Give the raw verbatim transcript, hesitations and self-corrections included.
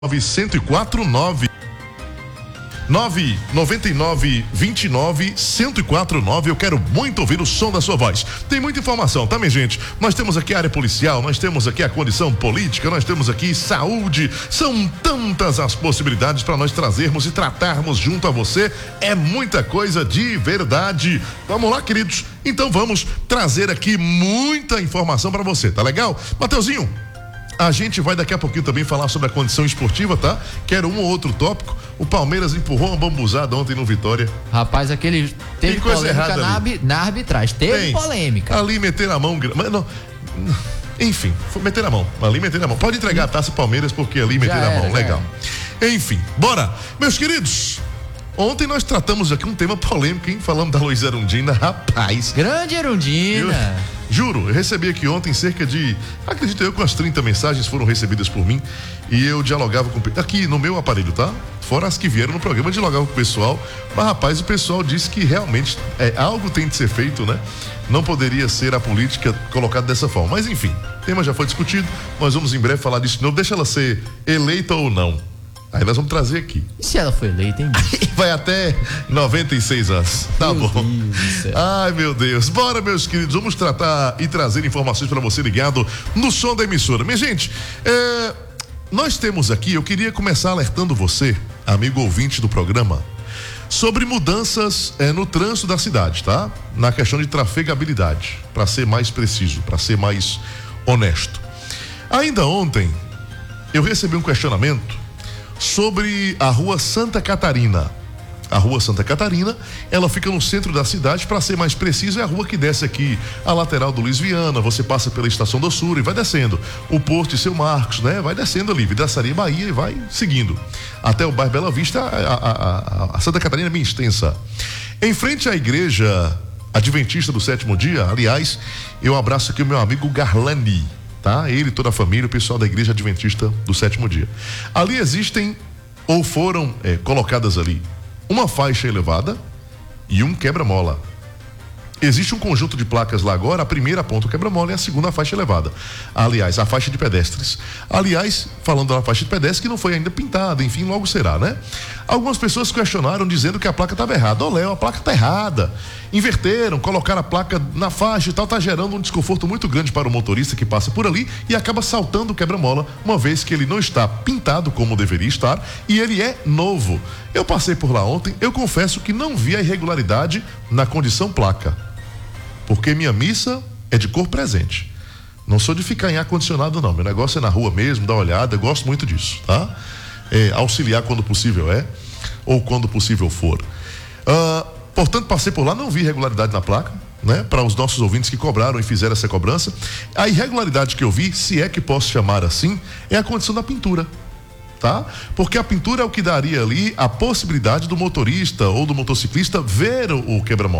nove zero quatro nove nove nove nove vinte e nove cento e quatro nove. Eu quero muito ouvir o som da sua voz. Tem muita informação, tá, minha gente? Nós temos aqui a área policial, nós temos aqui a condição política, nós temos aqui saúde. São tantas as possibilidades para nós trazermos e tratarmos junto a você. É muita coisa de verdade. Vamos lá, queridos. Então vamos trazer aqui muita informação para você, tá legal? Mateuzinho, a gente vai daqui a pouquinho também falar sobre a condição esportiva, tá? Quero um ou outro tópico. O Palmeiras empurrou uma bambuzada ontem no Vitória. Rapaz, aquele teve polêmica na, na arbitragem. Teve Tem. polêmica. Ali meter a mão, mas não, enfim, foi meter a mão. Ali meter a mão. Pode entregar a taça Palmeiras porque ali meter a mão, legal. Enfim, bora. Meus queridos, ontem nós tratamos aqui um tema polêmico, hein? Falando da Luísa Erundina, rapaz. Grande Erundina. Eu, Juro, eu recebi aqui ontem cerca de, acredito eu, que umas trinta mensagens foram recebidas por mim e eu dialogava com, aqui no meu aparelho, tá? Fora as que vieram no programa, eu dialogava com o pessoal, mas rapaz, o pessoal disse que realmente é, algo tem de ser feito, né? Não poderia ser a política colocada dessa forma, mas enfim, o tema já foi discutido, nós vamos em breve falar disso de novo, deixa ela ser eleita ou não. Aí nós vamos trazer aqui. E se ela foi eleita, hein? Vai até noventa e seis anos. Tá meu bom. Deus do céu. Ai, meu Deus. Bora, meus queridos. Vamos tratar e trazer informações para você ligado no som da emissora. Minha gente, é, nós temos aqui, eu queria começar alertando você, amigo ouvinte do programa, sobre mudanças é, no trânsito da cidade, tá? Na questão de trafegabilidade, para ser mais preciso, para ser mais honesto. Ainda ontem, eu recebi um questionamento sobre a rua Santa Catarina. A rua Santa Catarina, ela fica no centro da cidade, para ser mais preciso, é a rua que desce aqui a lateral do Luiz Viana, você passa pela Estação do Sul e vai descendo. O Porto e Seu Marcos, né? Vai descendo ali, Vidraçaria Bahia e vai seguindo. Até o bairro Bela Vista, a, a, a, a Santa Catarina é bem extensa. Em frente à igreja Adventista do Sétimo Dia, aliás, eu abraço aqui o meu amigo Garlani, tá? Ele e toda a família, o pessoal da Igreja Adventista do Sétimo Dia. Ali existem, ou foram é, colocadas ali, uma faixa elevada e um quebra-mola. Existe um conjunto de placas lá agora, a primeira aponta o quebra-mola e a segunda a faixa elevada. Aliás, a faixa de pedestres. Aliás, falando da faixa de pedestres que não foi ainda pintada, enfim, logo será, né? Algumas pessoas questionaram dizendo que a placa estava errada. Ô, Léo, a placa está errada. Inverteram, colocaram a placa na faixa e tal, tá gerando um desconforto muito grande para o motorista que passa por ali e acaba saltando o quebra-mola, uma vez que ele não está pintado como deveria estar e ele é novo. Eu passei por lá ontem, eu confesso que não vi a irregularidade na condição placa, porque minha missa é de cor presente. Não sou de ficar em ar-condicionado, não. Meu negócio é na rua mesmo, dar uma olhada, eu gosto muito disso, tá? É, auxiliar quando possível é, ou quando possível for. Ah, portanto, passei por lá, não vi irregularidade na placa, né? Para os nossos ouvintes que cobraram e fizeram essa cobrança. A irregularidade que eu vi, se é que posso chamar assim, é a condição da pintura. Tá? Porque a pintura é o que daria ali a possibilidade do motorista ou do motociclista ver o, o quebra-mola.